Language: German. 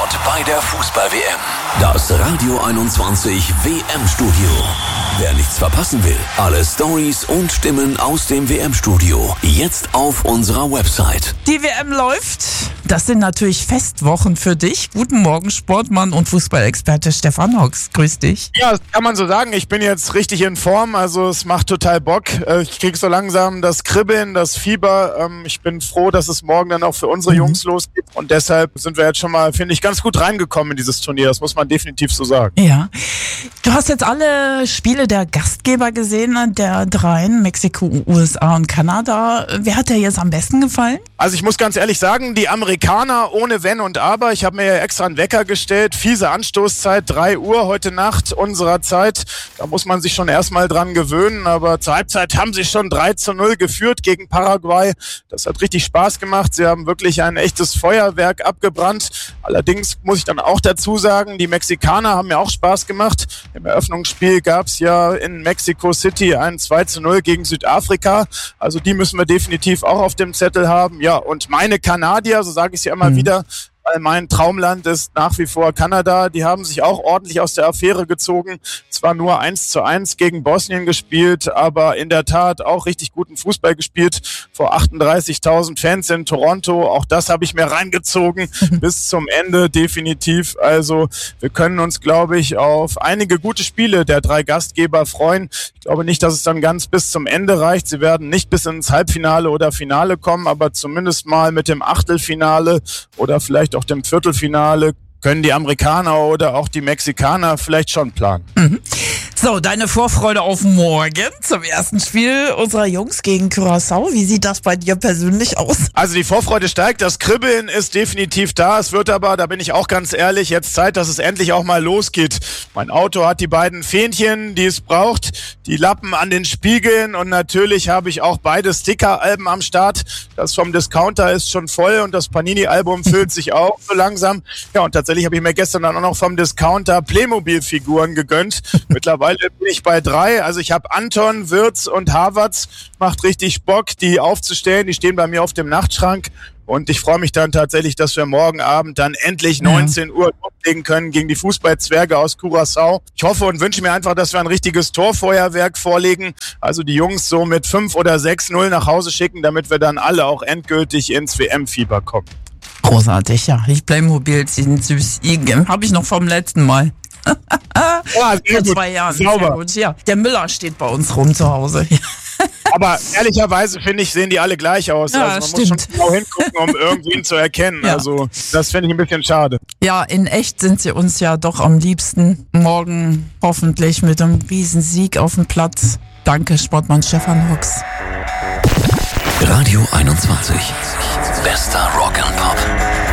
Sport bei der Fußball-WM. Das Radio 21 WM-Studio. Wer nichts verpassen will, alle Stories und Stimmen aus dem WM-Studio jetzt auf unserer Website. Die WM läuft. Das sind natürlich Festwochen für dich. Guten Morgen, Sportmann und Fußballexperte Stefan Hooks. Grüß dich. Ja, das kann man so sagen. Ich bin jetzt richtig in Form. Also es macht total Bock. Ich krieg so langsam das Kribbeln, das Fieber. Ich bin froh, dass es morgen dann auch für unsere Jungs losgeht. Und deshalb sind wir jetzt schon mal, finde ich, ganz gut reingekommen in dieses Turnier. Das muss man definitiv so sagen. Ja. Du hast jetzt alle Spiele der Gastgeber gesehen, der dreien, Mexiko, USA und Kanada. Wer hat dir jetzt am besten gefallen? Also ich muss ganz ehrlich sagen, die Amerikaner ohne Wenn und Aber. Ich habe mir ja extra einen Wecker gestellt. Fiese Anstoßzeit, 3 Uhr heute Nacht unserer Zeit. Da muss man sich schon erstmal dran gewöhnen. Aber zur Halbzeit haben sie schon 3-0 geführt gegen Paraguay. Das hat richtig Spaß gemacht. Sie haben wirklich ein echtes Feuerwerk abgebrannt. Allerdings muss ich dann auch dazu sagen, die Mexikaner haben mir auch Spaß gemacht. Im Eröffnungsspiel gab es ja in Mexico City ein 2-0 gegen Südafrika. Also die müssen wir definitiv auch auf dem Zettel haben. Ja, und meine Kanadier, so sage ich es ja immer wieder, weil mein Traumland ist nach wie vor Kanada. Die haben sich auch ordentlich aus der Affäre gezogen. Zwar nur 1-1 gegen Bosnien gespielt, aber in der Tat auch richtig guten Fußball gespielt. Vor 38.000 Fans in Toronto. Auch das habe ich mir reingezogen bis zum Ende definitiv. Also wir können uns, glaube ich, auf einige gute Spiele der 3 Gastgeber freuen. Ich glaube nicht, dass es dann ganz bis zum Ende reicht. Sie werden nicht bis ins Halbfinale oder Finale kommen, aber zumindest mal mit dem Achtelfinale oder vielleicht auch dem Viertelfinale können die Amerikaner oder auch die Mexikaner vielleicht schon planen. So, deine Vorfreude auf morgen zum ersten Spiel unserer Jungs gegen Curaçao. Wie sieht das bei dir persönlich aus? Also die Vorfreude steigt, das Kribbeln ist definitiv da. Es wird aber, da bin ich auch ganz ehrlich, jetzt Zeit, dass es endlich auch mal losgeht. Mein Auto hat die beiden Fähnchen, die es braucht, die Lappen an den Spiegeln und natürlich habe ich auch beide Sticker-Alben am Start. Das vom Discounter ist schon voll und das Panini-Album füllt sich auch so langsam. Ja, und tatsächlich habe ich mir gestern dann auch noch vom Discounter Playmobil-Figuren gegönnt. Mittlerweile bin ich bei 3. Also ich habe Anton, Wirtz und Havertz. Macht richtig Bock, die aufzustellen. Die stehen bei mir auf dem Nachtschrank. Und ich freue mich dann tatsächlich, dass wir morgen Abend dann endlich 19 Uhr loslegen können gegen die Fußballzwerge aus Curaçao. Ich hoffe und wünsche mir einfach, dass wir ein richtiges Torfeuerwerk vorlegen. Also die Jungs so mit 5 oder 6-0 nach Hause schicken, damit wir dann alle auch endgültig ins WM-Fieber kommen. Großartig, ja. Ich Playmobil sind süß. Habe ich noch vom letzten Mal. Ja, vor 2 Jahren. Sauber. Sehr gut, ja. Der Müller steht bei uns rum zu Hause. Aber ehrlicherweise finde ich, sehen die alle gleich aus. Ja, also man muss schon genau hingucken, um irgendwen zu erkennen. Ja. Also das finde ich ein bisschen schade. Ja, in echt sind sie uns ja doch am liebsten. Morgen hoffentlich mit einem Riesensieg auf dem Platz. Danke, Sportmann Stefan Hooks. Radio 21. Bester Rock and Pop.